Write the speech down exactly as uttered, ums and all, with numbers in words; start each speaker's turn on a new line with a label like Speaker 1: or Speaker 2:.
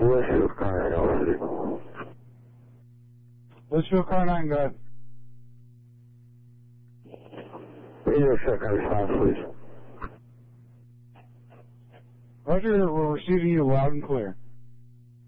Speaker 1: Litchfield car nine, Elsie.
Speaker 2: Litchfield car nine, go ahead.
Speaker 1: Radio check on response, please.
Speaker 2: Roger, we're receiving you loud and clear.